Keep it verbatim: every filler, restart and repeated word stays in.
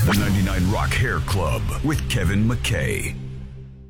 The ninety-nine Rock Hair Club with Kevin McKay.